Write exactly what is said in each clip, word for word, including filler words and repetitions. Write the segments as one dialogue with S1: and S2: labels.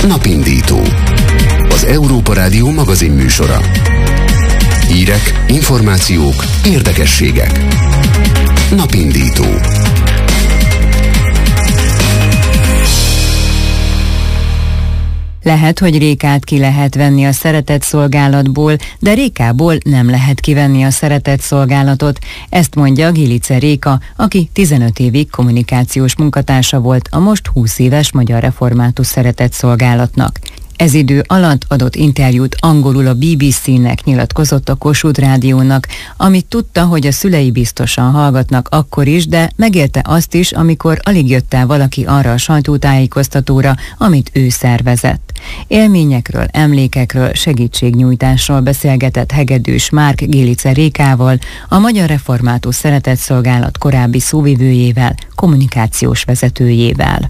S1: Napindító. Az Európa Rádió magazin műsora. Hírek, információk, érdekességek. Napindító.
S2: Lehet, hogy Rékát ki lehet venni a szeretett szolgálatból, de Rékából nem lehet kivenni a szeretett szolgálatot. Ezt mondja Gilice Réka, aki tizenöt évig kommunikációs munkatársa volt a most húsz éves Magyar Református Szeretett Szolgálatnak. Ez idő alatt adott interjút angolul a bé bé cé-nek, nyilatkozott a Kossuth Rádiónak, amit tudta, hogy a szülei biztosan hallgatnak akkor is, de megélte azt is, amikor alig jött el valaki arra a sajtótájékoztatóra, amit ő szervezett. Élményekről, emlékekről, segítségnyújtásról beszélgetett Hegedűs Márk Gilice Rékával, a Magyar Református Szeretett Szolgálat korábbi szóvivőjével, kommunikációs vezetőjével.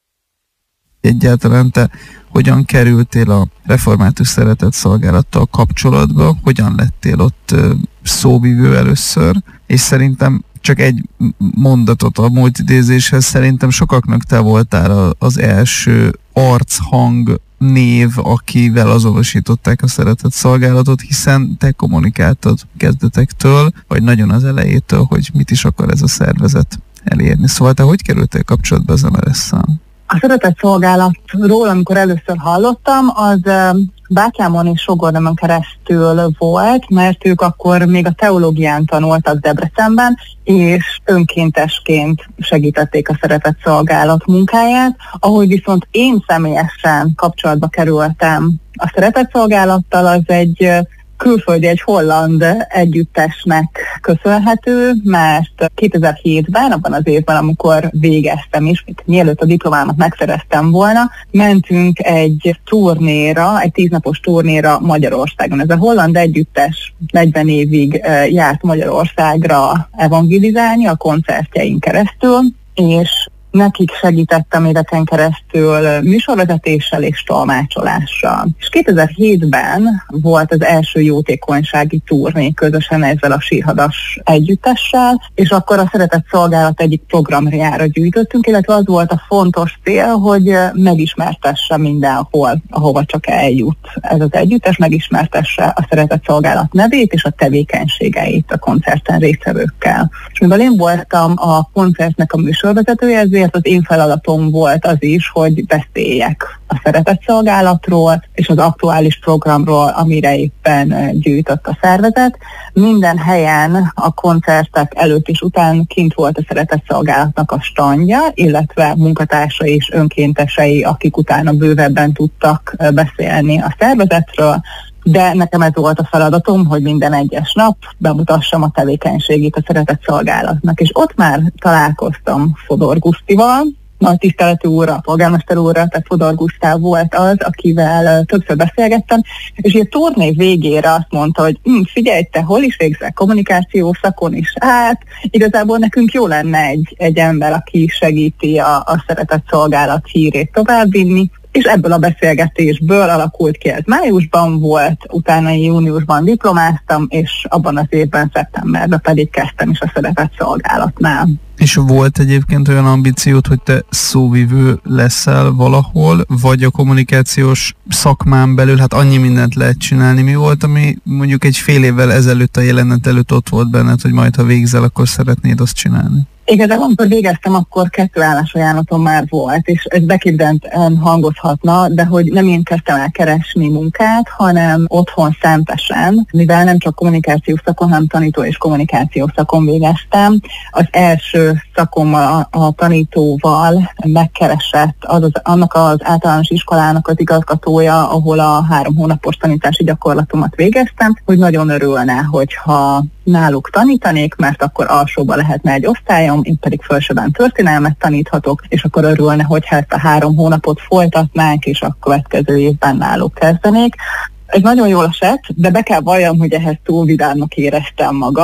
S3: Egyáltalán te hogyan kerültél a Református Szeretett Szolgálattal kapcsolatba, hogyan lettél ott szóvivő először, és szerintem csak egy mondatot a múlt idézéshez, szerintem sokaknak te voltál az első archang név, akivel azonosították a Szeretett Szolgálatot, hiszen te kommunikáltad kezdetektől, vagy nagyon az elejétől, hogy mit is akar ez a szervezet elérni. Szóval te hogy kerültél kapcsolatba az em er es-szel?
S4: A Szeretett Szolgálatról, amikor először hallottam, az bátyámon és sógornomon keresztül volt, mert ők akkor még a teológián tanultak Debrecenben, és önkéntesként segítették a Szeretett Szolgálat munkáját. Ahogy viszont én személyesen kapcsolatba kerültem a Szeretett Szolgálattal, az egy külföldi, egy holland együttesnek köszönhető, mert kétezer-hétben, abban az évben, amikor végeztem is, mielőtt a diplomámat megszereztem volna, mentünk egy turnéra, egy tíznapos turnéra Magyarországon. Ez a holland együttes negyven évig járt Magyarországra evangelizálni a koncertjein keresztül, és nekik segítettem éveken keresztül műsorvezetéssel és tolmácsolással. És kétezer-hétben volt az első jótékonysági turné közösen ezzel a sírhadas együttessel, és akkor a Szeretett Szolgálat egyik programjára gyűjtöttünk, illetve az volt a fontos cél, hogy megismertesse mindenhol, ahova csak eljut ez az együttes, megismertesse a Szeretett Szolgálat nevét és a tevékenységeit a koncerten résztvevőkkel. És mivel én voltam a koncertnek a műsorvezetője, ezért az én feladatom volt az is, hogy beszéljek a Szeretett Szolgálatról és az aktuális programról, amire éppen gyűjtött a szervezet. Minden helyen a koncertek előtt és után kint volt a Szeretett Szolgálatnak a standja, illetve munkatársai és önkéntesei, akik utána bővebben tudtak beszélni a szervezetről, de nekem ez volt a feladatom, hogy minden egyes nap bemutassam a tevékenységét a Szeretett Szolgálatnak. És ott már találkoztam Fodor Gusztival, nagy tiszteletű úrra, a polgármester úrra, tehát Fodor Gusztáv volt az, akivel többször beszélgettem, és a turné végére azt mondta, hogy hm, figyelj, te hol is végzel kommunikáció szakon is át, igazából nekünk jó lenne egy, egy ember, aki segíti a, a Szeretett Szolgálat hírét továbbvinni, és ebből a beszélgetésből alakult ki, ez májusban volt, utána júniusban diplomáztam, és abban az évben, szeptemberben pedig kezdtem is a Szeretett Szolgálatnál.
S3: És volt egyébként olyan ambíciót, hogy te szóvivő leszel valahol, vagy a kommunikációs szakmán belül, hát annyi mindent lehet csinálni. Mi volt, ami mondjuk egy fél évvel ezelőtt a jelenet előtt ott volt benned, hogy majd ha végzel, akkor szeretnéd azt csinálni?
S4: Igazából, amikor végeztem, akkor kettő állásajánlatom már volt, és ez beképzenten hangozhatna, de hogy nem én kezdtem el keresni munkát, hanem otthon szentesen, mivel nem csak kommunikációs szakon, hanem tanító és kommunikációs szakon végeztem. Az első szakommal, a, a tanítóval megkeresett az, az, annak az általános iskolának az igazgatója, ahol a három hónapos tanítási gyakorlatomat végeztem, hogy nagyon örülne, hogyha náluk tanítanék, mert akkor alsóba lehetne egy osztályom, én pedig felsőben történelmet taníthatok, és akkor örülne, hogyha ezt a három hónapot folytatnánk, és a következő évben náluk kezdenék. Ez nagyon jól esett, de be kell valljam, hogy ehhez túl vidámnak éreztem magam,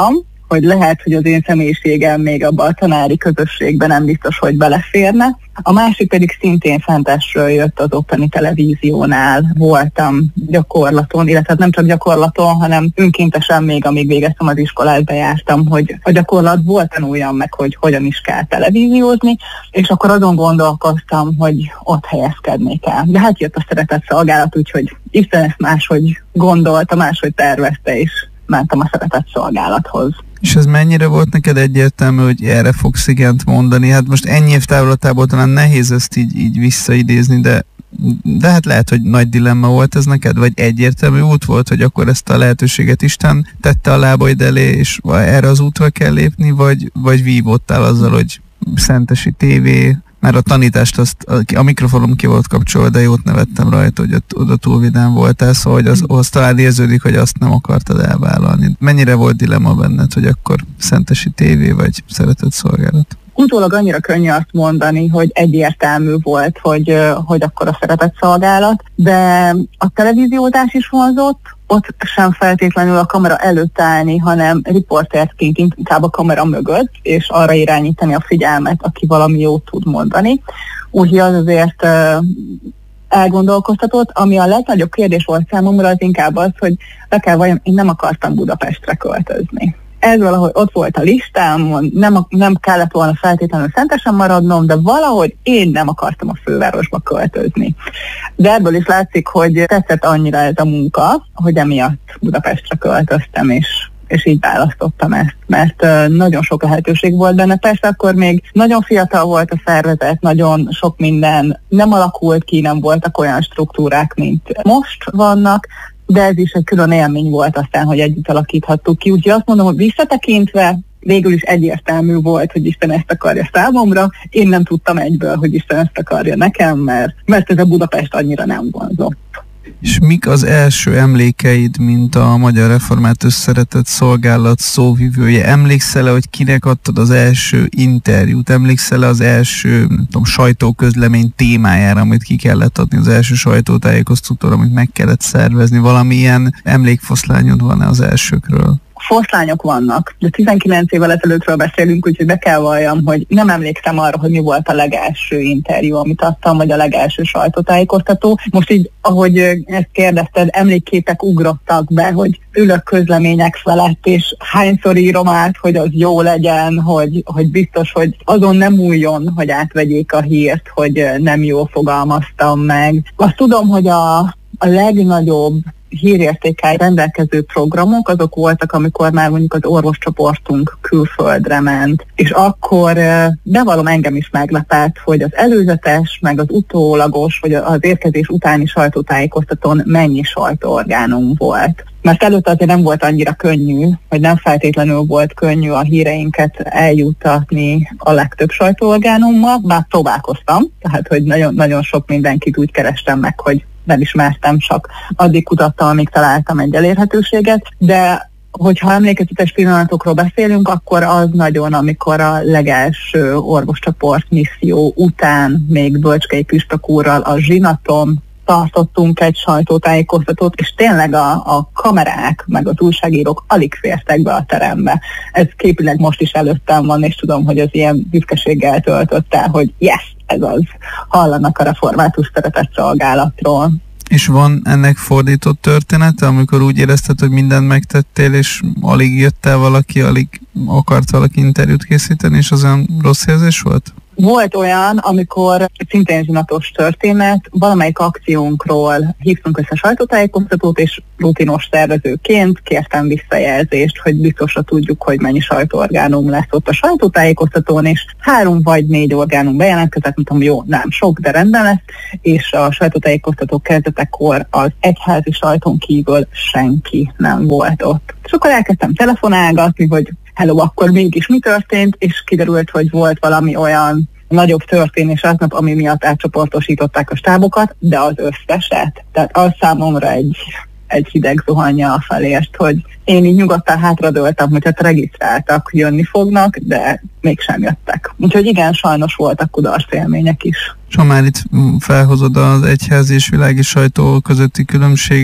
S4: hogy lehet, hogy az én személyiségem még abban a tanári közösségben nem biztos, hogy beleférne. A másik pedig szintén Szentesről jött, az Ottani Televíziónál voltam gyakorlaton, illetve nem csak gyakorlaton, hanem önkéntesen még, amíg végeztem az iskolát, bejártam, hogy a gyakorlatból tanuljam meg, hogy hogyan is kell televíziózni, és akkor azon gondolkoztam, hogy ott helyezkednék el. De hát jött a szeretett szolgálat, úgyhogy Isten ezt máshogy gondolta, máshogy tervezte, és mentem a szeretett szolgálathoz.
S3: És ez mennyire volt neked egyértelmű, hogy erre fogsz igent mondani? Hát most ennyi év távlatából talán nehéz ezt így, így visszaidézni, de, de hát lehet, hogy nagy dilemma volt ez neked, vagy egyértelmű út volt, hogy akkor ezt a lehetőséget Isten tette a lábaid elé, és erre az útra kell lépni, vagy, vagy vívottál azzal, hogy Szentesi tévé, mert a tanítást azt, a mikrofonom ki volt kapcsolva, de jót nevettem rajta, hogy ott, oda túl vidám voltál, szóval hogy az, az talán érződik, hogy azt nem akartad elvállalni. Mennyire volt dilemma benned, hogy akkor Szentesi tévé vagy szeretett szolgálat?
S4: Utólag annyira könnyű azt mondani, hogy egyértelmű volt, hogy, hogy akkor a szeretett szolgálat, de a televíziózás is vonzott, ott sem feltétlenül a kamera előtt állni, hanem riporterként inkább a kamera mögött, és arra irányítani a figyelmet, aki valami jót tud mondani. Úgyhogy az azért uh, elgondolkoztatott. Ami a legnagyobb kérdés volt számomra, az inkább az, hogy le kell vajon, én nem akartam Budapestre költözni. Ez valahogy ott volt a listám, nem, nem kellett volna feltétlenül Szentesen maradnom, de valahogy én nem akartam a fővárosba költözni. De ebből is látszik, hogy tetszett annyira ez a munka, hogy emiatt Budapestre költöztem, és, és így választottam ezt, mert uh, nagyon sok lehetőség volt benne. Persze akkor még nagyon fiatal volt a szervezet, nagyon sok minden nem alakult ki, nem voltak olyan struktúrák, mint most vannak, de ez is egy külön élmény volt aztán, hogy együtt alakíthattuk ki. Úgyhogy azt mondom, hogy visszatekintve végül is egyértelmű volt, hogy Isten ezt akarja számomra. Én nem tudtam egyből, hogy Isten ezt akarja nekem, mert, mert ez a Budapest annyira nem vonzott.
S3: És mik az első emlékeid, mint a Magyar Református Szeretett Szolgálat szóvivője? Emlékszel-e, hogy kinek adtad az első interjút? Emlékszel-e az első, nem tudom, sajtóközlemény témájára, amit ki kellett adni, az első sajtótájékoztatóra, amit meg kellett szervezni? Valamilyen emlékfoszlányod van-e az elsőkről?
S4: Foszlányok vannak, de tizenkilenc évvel ezelőttről beszélünk, úgyhogy be kell valljam, hogy nem emlékszem arra, hogy mi volt a legelső interjú, amit adtam, vagy a legelső sajtótájékoztató. Most így, ahogy ezt kérdezted, emlékképek ugrottak be, hogy ülök közlemények felett, és hányszor írom át, hogy az jó legyen, hogy, hogy biztos, hogy azon nem újjon, hogy átvegyék a hírt, hogy nem jól fogalmaztam meg. Azt tudom, hogy a, a legnagyobb hírértékkel rendelkező programok, azok voltak, amikor már mondjuk az orvoscsoportunk külföldre ment. És akkor bevallom, engem is meglepett, hogy az előzetes, meg az utólagos, vagy az érkezés utáni sajtótájékoztatón mennyi sajtóorgánum volt. Mert előtte azért nem volt annyira könnyű, vagy nem feltétlenül volt könnyű a híreinket eljuttatni a legtöbb sajtóorgánummal, bár próbálkoztam, tehát hogy nagyon, nagyon sok mindenkit úgy kerestem meg, hogy nem ismertem, csak addig kutattam, amíg találtam egy elérhetőséget, de hogyha emlékezetes pillanatokról beszélünk, akkor az nagyon, amikor a legelső orvoscsoport misszió után még Bölcskei Püspök úrral a zsinaton tartottunk egy sajtótájékoztatót, és tényleg a, a kamerák, meg az újságírók alig fértek be a terembe. Ez képileg most is előttem van, és tudom, hogy az ilyen büszkeséggel töltött el, hogy yes, ez az, hallanak a Református Szeretett Szolgálatról.
S3: És van ennek fordított története, amikor úgy érezted, hogy mindent megtettél, és alig jött el valaki, alig akart valaki interjút készíteni, és az olyan rossz érzés volt?
S4: Volt olyan, amikor szintén zsinatos történet, valamelyik akciónkról hívtunk össze sajtótájékoztatót, és rutinos szervezőként kértem visszajelzést, hogy biztosra tudjuk, hogy mennyi sajtóorgánum lesz ott a sajtótájékoztatón, és három vagy négy orgánum bejelentkezett, mondtam, jó, nem sok, de rendben lesz, és a sajtótájékoztató kezdetekor az egyházi sajtón kívül senki nem volt ott. És akkor elkezdtem telefonálgatni, hogy hello, akkor mégis mi történt, és kiderült, hogy volt valami olyan nagyobb történés aznap, ami miatt átcsoportosították a stábokat, de az összeset. Tehát az számomra egy, egy hideg zuhanja a felést, hogy én így nyugodtan hátradőltem, hogy hát regisztráltak, jönni fognak, de mégsem jöttek. Úgyhogy igen, sajnos voltak kudarc élmények is.
S3: És ha már itt felhozod az egyházi és világi sajtó közötti különbséget,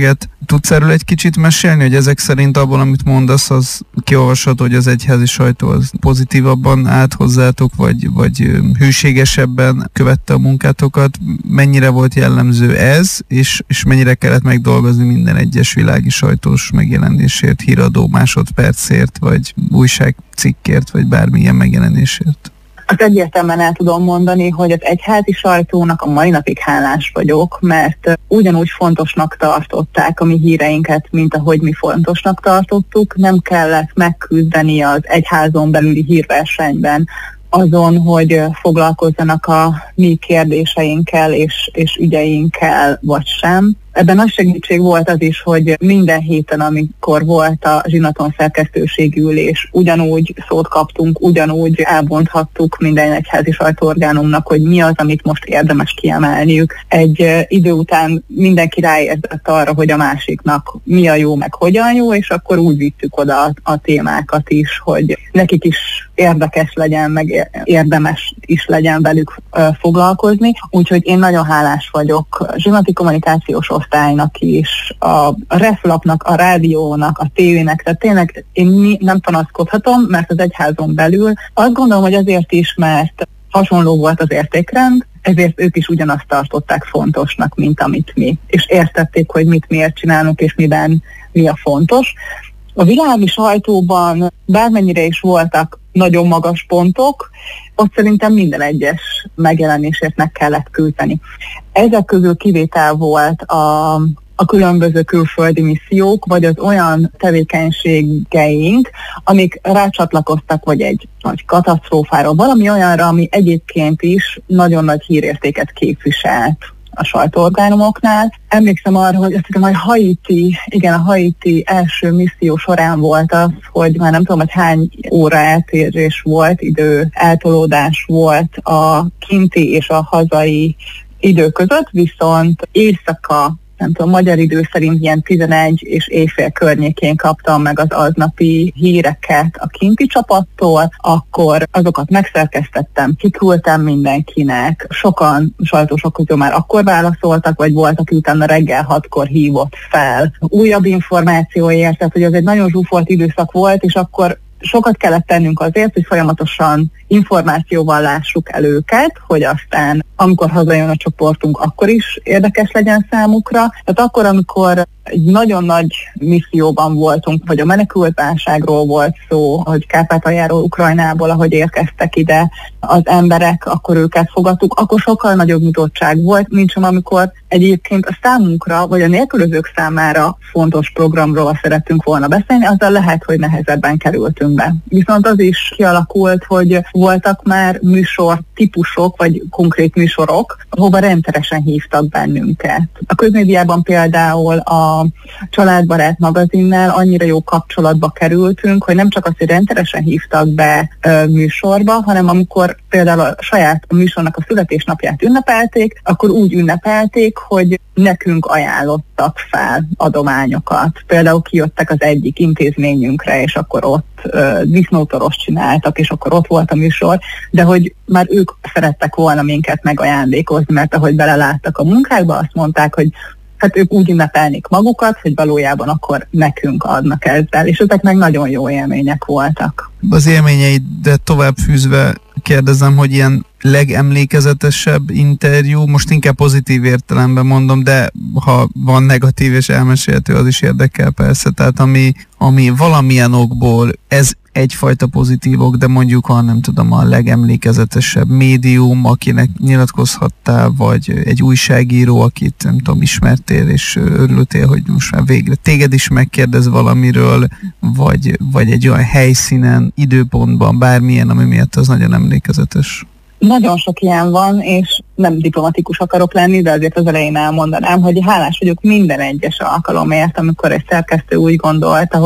S3: Tudsz erről egy kicsit mesélni, hogy ezek szerint abból, amit mondasz, az kiolvasható, hogy az egyházi sajtó az pozitívabban állt hozzátok, vagy, vagy hűségesebben követte a munkátokat? Mennyire volt jellemző ez, és, és mennyire kellett megdolgozni minden egyes világi sajtós megjelenésért, híradó másodpercért, vagy újságcikkért, vagy bármilyen megjelenésért?
S4: Azt egyértelműen el tudom mondani, hogy az egyházi sajtónak a mai napig hálás vagyok, mert ugyanúgy fontosnak tartották a mi híreinket, mint ahogy mi fontosnak tartottuk. Nem kellett megküzdeni az egyházon belüli hírversenyben azon, hogy foglalkozzanak a mi kérdéseinkkel és, és ügyeinkkel, vagy sem. Ebben nagy segítség volt az is, hogy minden héten, amikor volt a Zsinaton szerkesztőségi ülés, ugyanúgy szót kaptunk, ugyanúgy elbonthattuk minden egyházi sajtóorgánumnak, hogy mi az, amit most érdemes kiemelniük. Egy idő után mindenki ráérzett arra, hogy a másiknak mi a jó, meg hogyan jó, és akkor úgy vittük oda a, a témákat is, hogy nekik is érdekes legyen, meg érdemes is legyen velük uh, foglalkozni. Úgyhogy én nagyon hálás vagyok a zsinati kommunikációs osztálynak is, a Reflapnak, a rádiónak, a tévének, tehát tényleg én nem panaszkodhatom, mert az egyházon belül azt gondolom, hogy azért is, mert hasonló volt az értékrend, ezért ők is ugyanazt tartották fontosnak, mint amit mi. És értették, hogy mit miért csinálunk, és miben mi a fontos. A világi sajtóban bármennyire is voltak nagyon magas pontok, ott szerintem minden egyes megjelenésért meg kellett küzdeni. Ezek közül kivétel volt a, a különböző külföldi missziók, vagy az olyan tevékenységeink, amik rácsatlakoztak, vagy egy nagy katasztrófára, valami olyanra, ami egyébként is nagyon nagy hírértéket képviselt a sajtóorgánumoknál. Emlékszem arra, hogy azt hiszem, hogy Haiti, igen, a Haiti első misszió során volt az, hogy már nem tudom, hogy hány óra eltérés volt, idő eltolódás volt a kinti és a hazai idő között, viszont éjszaka, nem tudom, magyar idő szerint ilyen tizenegy és éjfél környékén kaptam meg az aznapi híreket a kinti csapattól, akkor azokat megszerkesztettem, kiküldtem mindenkinek, sokan sajtósok közül már akkor válaszoltak, vagy voltak, aki utána reggel hatkor hívott fel újabb információért, tehát hogy az egy nagyon zsúfolt időszak volt, és akkor sokat kellett tennünk azért, hogy folyamatosan információval lássuk el őket, hogy aztán amikor hazajön a csoportunk, akkor is érdekes legyen számukra. Tehát akkor, amikor egy nagyon nagy misszióban voltunk, vagy a menekültválságról volt szó, hogy Kárpátaljáról, Ukrajnából, ahogy érkeztek ide az emberek, akkor őket fogadtuk, akkor sokkal nagyobb nyitottság volt, mint sem amikor egyébként a számunkra, vagy a nélkülözők számára fontos programról szerettünk volna beszélni, azzal lehet, hogy nehezebben kerültünk be. Viszont az is kialakult, hogy voltak már műsor típusok, vagy konkrét műsorok, ahova rendszeresen hívtak bennünket. A közmédiában például a Családbarát magazinnál annyira jó kapcsolatba kerültünk, hogy nem csak azt, hogy rendszeresen hívtak be ö, műsorba, hanem amikor például a saját a műsornak a születésnapját ünnepelték, akkor úgy ünnepelték, hogy nekünk ajánlottak fel adományokat. Például kijöttek az egyik intézményünkre, és akkor ott uh, disznótoros csináltak, és akkor ott volt a műsor, de hogy már ők szerettek volna minket megajándékozni, mert ahogy beleláttak a munkákba, azt mondták, hogy hát ők úgy ünnepelnék magukat, hogy valójában akkor nekünk adnak ezzel, és ezek meg nagyon jó élmények voltak.
S3: Az élményeidet tovább fűzve kérdezem, hogy ilyen legemlékezetesebb interjú, most inkább pozitív értelemben mondom, de ha van negatív és elmesélhető, az is érdekel persze, tehát ami, ami valamilyen okból, ez egyfajta pozitívok, de mondjuk ha nem tudom, a legemlékezetesebb médium, akinek nyilatkozhattál, vagy egy újságíró, akit nem tudom, ismertél, és örültél, hogy most már végre téged is megkérdez valamiről, vagy, vagy egy olyan helyszínen, időpontban, bármilyen, ami miatt az nagyon emlékezetes.
S4: Nagyon sok ilyen van, és nem diplomatikus akarok lenni, de azért az elején elmondanám, hogy hálás vagyok minden egyes alkalomért, amikor egy szerkesztő úgy gondolta,